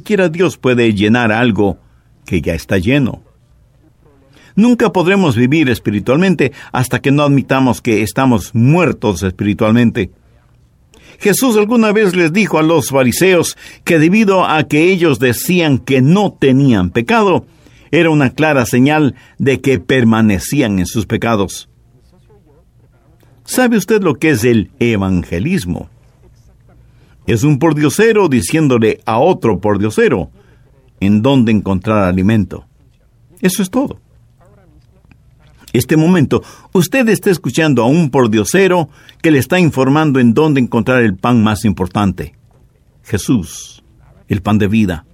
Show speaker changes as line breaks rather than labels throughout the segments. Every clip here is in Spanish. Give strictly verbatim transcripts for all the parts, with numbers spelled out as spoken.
siquiera Dios puede llenar algo que ya está lleno. Nunca podremos vivir espiritualmente hasta que no admitamos que estamos muertos espiritualmente. Jesús alguna vez les dijo a los fariseos que debido a que ellos decían que no tenían pecado, era una clara señal de que permanecían en sus pecados. ¿Sabe usted lo que es el evangelismo? Es un pordiosero diciéndole a otro pordiosero en dónde encontrar alimento. Eso es todo. Este momento, usted está escuchando a un pordiosero que le está informando en dónde encontrar el pan más importante. Jesús, el pan de vida.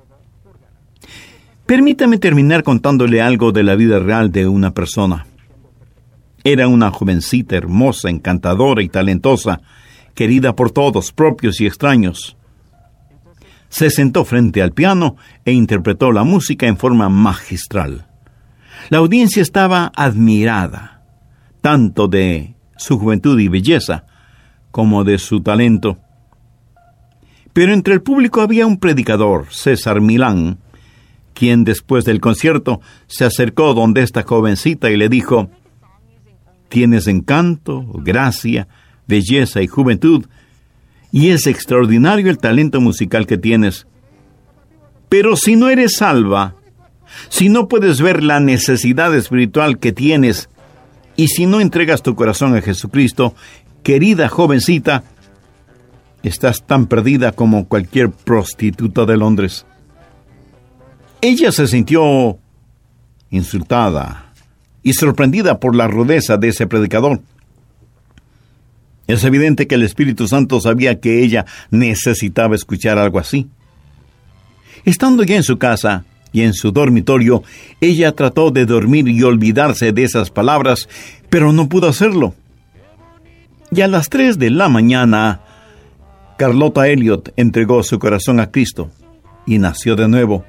Permítame terminar contándole algo de la vida real de una persona. Era una jovencita hermosa, encantadora y talentosa, querida por todos, propios y extraños. Se sentó frente al piano e interpretó la música en forma magistral. La audiencia estaba admirada, tanto de su juventud y belleza, como de su talento. Pero entre el público había un predicador, César Milán, quien después del concierto se acercó donde esta jovencita y le dijo: «Tienes encanto, gracia, belleza y juventud, y es extraordinario el talento musical que tienes. Pero si no eres salva, si no puedes ver la necesidad espiritual que tienes, y si no entregas tu corazón a Jesucristo, querida jovencita, estás tan perdida como cualquier prostituta de Londres». Ella se sintió insultada y sorprendida por la rudeza de ese predicador. Es evidente que el Espíritu Santo sabía que ella necesitaba escuchar algo así. Estando ya en su casa y en su dormitorio, ella trató de dormir y olvidarse de esas palabras, pero no pudo hacerlo. Y a las tres de la mañana, Carlota Elliott entregó su corazón a Cristo y nació de nuevo.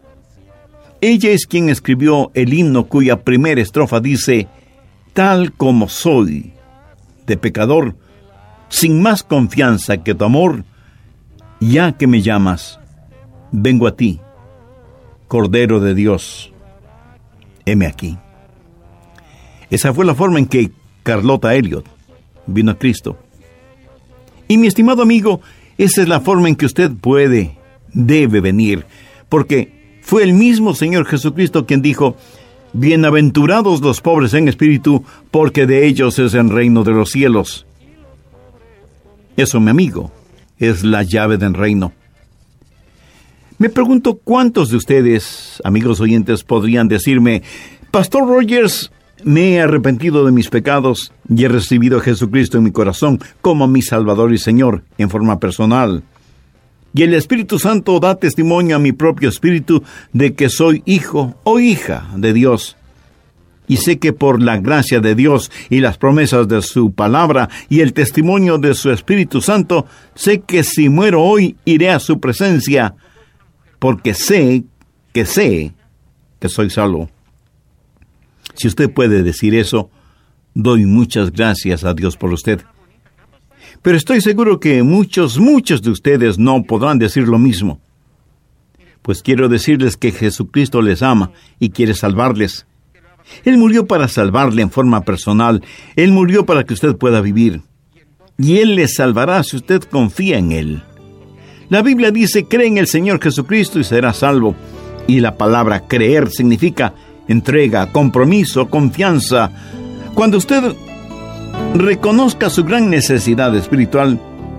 Ella es quien escribió el himno cuya primera estrofa dice: «Tal como soy, de pecador, sin más confianza que tu amor, ya que me llamas, vengo a ti, Cordero de Dios, heme aquí». Esa fue la forma en que Carlota Elliott vino a Cristo. Y mi estimado amigo, esa es la forma en que usted puede, debe venir, porque fue el mismo Señor Jesucristo quien dijo: «Bienaventurados los pobres en espíritu, porque de ellos es el reino de los cielos». Eso, mi amigo, es la llave del reino. Me pregunto cuántos de ustedes, amigos oyentes, podrían decirme: «Pastor Rogers, me he arrepentido de mis pecados y he recibido a Jesucristo en mi corazón como mi Salvador y Señor en forma personal. Y el Espíritu Santo da testimonio a mi propio espíritu de que soy hijo o hija de Dios. Y sé que por la gracia de Dios y las promesas de su palabra y el testimonio de su Espíritu Santo, sé que si muero hoy iré a su presencia, porque sé que sé que soy salvo». Si usted puede decir eso, doy muchas gracias a Dios por usted. Pero estoy seguro que muchos, muchos de ustedes no podrán decir lo mismo. Pues quiero decirles que Jesucristo les ama y quiere salvarles. Él murió para salvarle en forma personal. Él murió para que usted pueda vivir. Y Él les salvará si usted confía en Él. La Biblia dice: «Cree en el Señor Jesucristo y será salvo». Y la palabra creer significa entrega, compromiso, confianza. Cuando usted reconozca su gran necesidad espiritual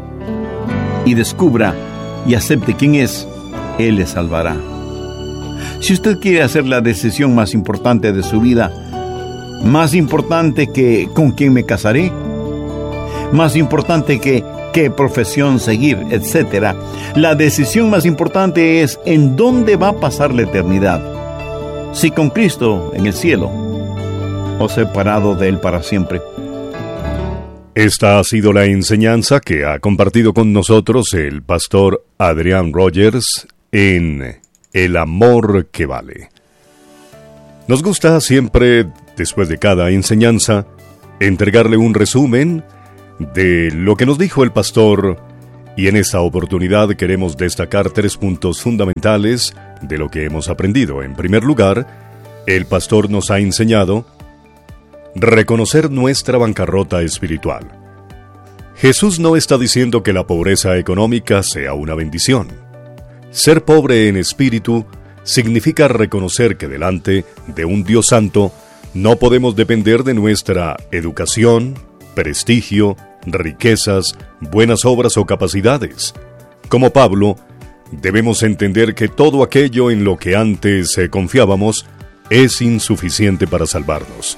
y descubra y acepte quién es, Él le salvará. Si usted quiere hacer la decisión más importante de su vida, más importante que con quién me casaré, más importante que qué profesión seguir, etcétera, la decisión más importante es en dónde va a pasar la eternidad. Si con Cristo en el cielo o separado de Él para siempre.
Esta ha sido la enseñanza que ha compartido con nosotros el pastor Adrián Rogers en El Amor que Vale. Nos gusta siempre, después de cada enseñanza, entregarle un resumen de lo que nos dijo el pastor Y en esta oportunidad queremos destacar tres puntos fundamentales de lo que hemos aprendido. En primer lugar, el pastor nos ha enseñado reconocer nuestra bancarrota espiritual. Jesús no está diciendo que la pobreza económica sea una bendición. Ser pobre en espíritu significa reconocer que delante de un Dios santo no podemos depender de nuestra educación, prestigio, riquezas, buenas obras o capacidades. Como Pablo, debemos entender que todo aquello en lo que antes eh, confiábamos es insuficiente para salvarnos.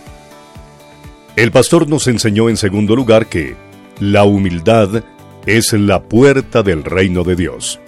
El pastor nos enseñó en segundo lugar que la humildad es la puerta del reino de Dios.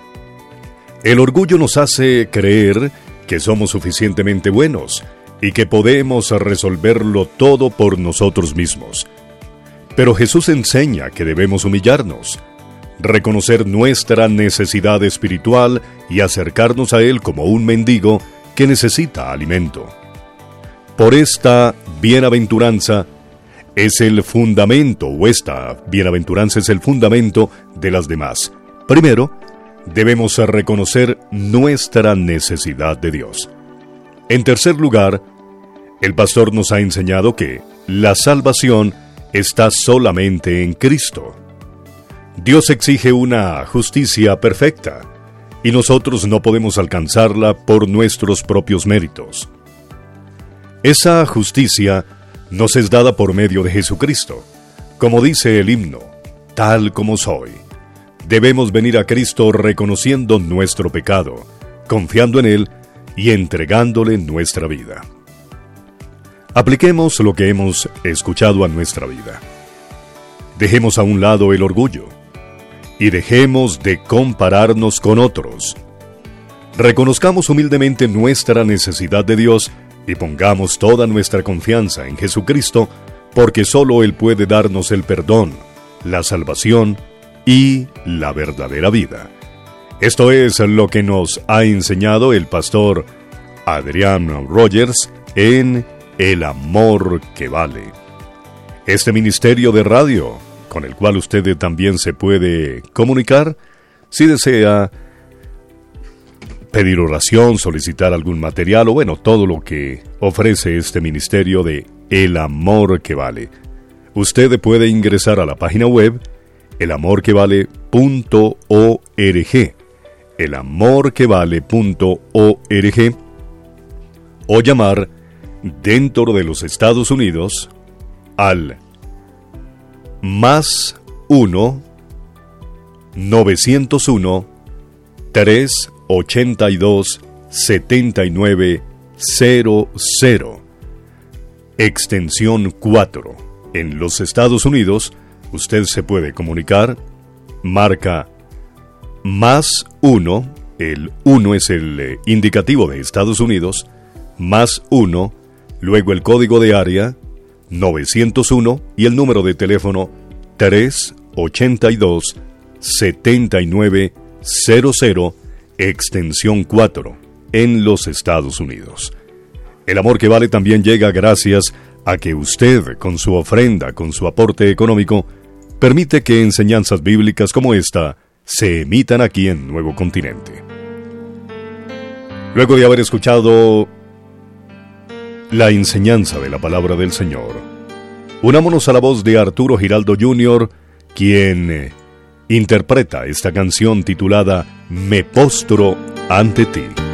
El orgullo nos hace creer que somos suficientemente buenos y que podemos resolverlo todo por nosotros mismos. Pero Jesús enseña que debemos humillarnos, reconocer nuestra necesidad espiritual y acercarnos a Él como un mendigo que necesita alimento. Por esta bienaventuranza es el fundamento, o esta bienaventuranza es el fundamento de las demás. Primero, debemos reconocer nuestra necesidad de Dios. En tercer lugar, el pastor nos ha enseñado que la salvación está solamente en Cristo. Dios exige una justicia perfecta, y nosotros no podemos alcanzarla por nuestros propios méritos. Esa justicia nos es dada por medio de Jesucristo. Como dice el himno, tal como soy. Debemos venir a Cristo reconociendo nuestro pecado, confiando en Él y entregándole nuestra vida. Apliquemos lo que hemos escuchado a nuestra vida. Dejemos a un lado el orgullo y dejemos de compararnos con otros. Reconozcamos humildemente nuestra necesidad de Dios y pongamos toda nuestra confianza en Jesucristo, porque solo Él puede darnos el perdón, la salvación y la verdadera vida. Esto es lo que nos ha enseñado el pastor Adrian Rogers en El Amor que Vale. Este ministerio de radio, con el cual usted también se puede comunicar, si desea pedir oración, solicitar algún material o bueno, todo lo que ofrece este ministerio de El Amor que Vale. Usted puede ingresar a la página web el amor que vale punto org, el amor que vale punto org, o llamar dentro de los Estados Unidos al más uno novecientos uno trescientos ochenta y dos setenta y nueve cero cero, extensión cuatro. En los Estados Unidos, usted se puede comunicar, marca más uno, el uno es el eh, indicativo de Estados Unidos, más uno, luego el código de área novecientos uno y el número de teléfono trescientos ochenta y dos setenta y nueve cero cero, extensión cuatro, en los Estados Unidos. El Amor que Vale también llega gracias a que usted, con su ofrenda, con su aporte económico, permite que enseñanzas bíblicas como esta se emitan aquí en Nuevo Continente. Luego de haber escuchado la enseñanza de la palabra del Señor, unámonos a la voz de Arturo Giraldo junior, quien interpreta esta canción titulada Me postro ante ti.